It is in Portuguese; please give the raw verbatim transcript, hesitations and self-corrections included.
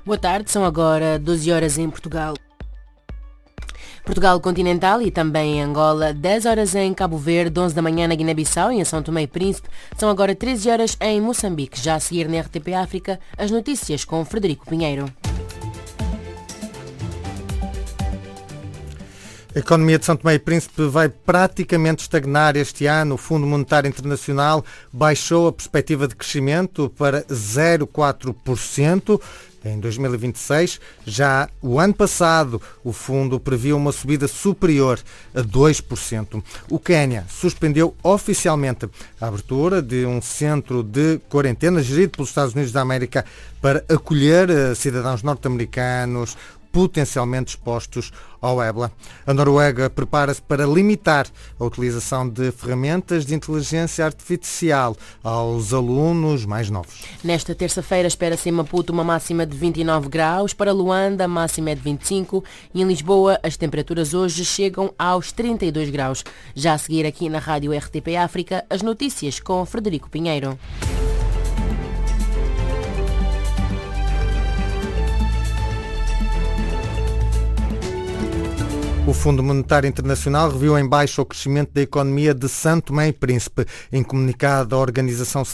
Boa tarde, são agora doze horas em Portugal. Portugal continental e também em Angola, dez horas em Cabo Verde, onze da manhã na Guiné-Bissau e em São Tomé e Príncipe, são agora treze horas em Moçambique. Já a seguir na R T P África, as notícias com Frederico Pinheiro. A economia de São Tomé e Príncipe vai praticamente estagnar este ano. O Fundo Monetário Internacional baixou a perspectiva de crescimento para zero vírgula quatro por cento em dois mil e vinte e seis. Já o ano passado, o fundo previu uma subida superior a dois por cento. O Quénia suspendeu oficialmente a abertura de um centro de quarentena gerido pelos Estados Unidos da América para acolher cidadãos norte-americanos potencialmente expostos ao ébola. A Noruega prepara-se para limitar a utilização de ferramentas de inteligência artificial aos alunos mais novos. Nesta terça-feira espera-se em Maputo uma máxima de vinte e nove graus, para Luanda a máxima é de vinte e cinco e em Lisboa as temperaturas hoje chegam aos trinta e dois graus. Já a seguir aqui na Rádio R T P África, as notícias com Frederico Pinheiro. O Fundo Monetário Internacional reviu em baixo o crescimento da economia de São Tomé e Príncipe. Em comunicado, a organização